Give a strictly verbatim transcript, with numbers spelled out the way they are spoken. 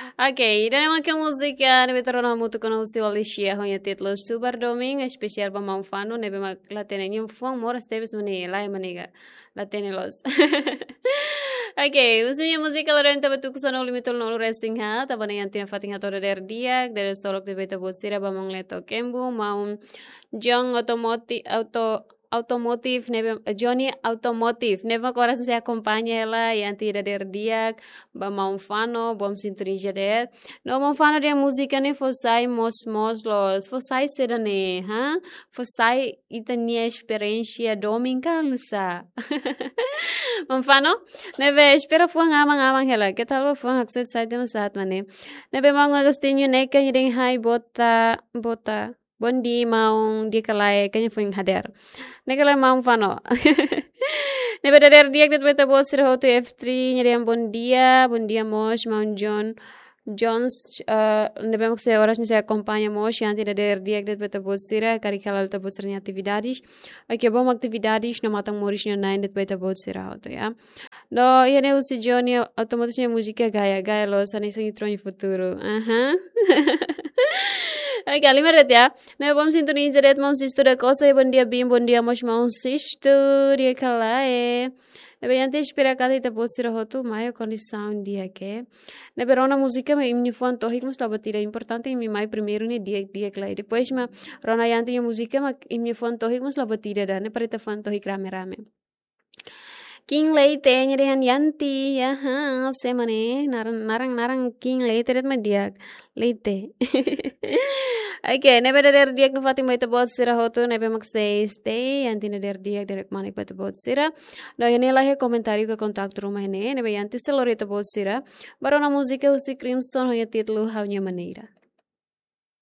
Ok, iremos que a música nebe tornar muito conhecida ali chia honya título super doming especial para manfano nebe mak la tenenyo fong moras teves mani lai maniga la tenelos. Ok, usinya música la renta betu kusano limitol no racing ha tabana yang tina fatinga todo der dia der solok de beta bosira bamong leto kembu maun jong automotive auto automotive nebe Johnny automotive nebe kora se acompanha ela e antira der dia ba maunfano bom sintonia der no maunfano de música ne fosai mos mos los fosai sedane ha fosai itania experiência dominga lusa maunfano nebe espera fuang amang amang hela que tal fuang akset sai de saat mane nebe mang agostinho ne kan ring hai bota bota bondi mau di kalai kanya fuing hader nekala mau fano nebe der dia det beta bos ho to F three nyeriam bon dia bon dia mos mau John Jones uh, nebe mak se horas ni se acompanha mos yanti der dia det beta bos sira karikala alta bos sernya atividades aqui bom atividades no matang moris no nine det beta bos sira ho to ya no yene usi Johnny automaticamente música gaya gaya lo sani sangi troni futuro aha Ay, kali meret ya. Nah, bom sintonia jeret mau sisto da cosa e bom dia bim, bom dia mos mau sisto dia kalae. Nah, bem espera kali ta posira hotu maio condição dia ke. Nah, berona música me imni fuan tohik mas labatira importante mi mai primeiro ni dia dia klai. Depois ma rona yanti música ma imni fuan tohik mas labatira da ne parita fuan tohik rame rame. King Leite nyerihan yanti ya ha semane narang narang narang King Leite ret dia Leite. Oke, nebe der diak nu fatim baita bot sira hotu nebe mak stay stay yanti ne der diak der manik baita bot sira. No ini lah he komentari ke kontak rumah ini nebe yanti selorita bot sira. Barona musika usi Crimson hoya titlu haunya maneira.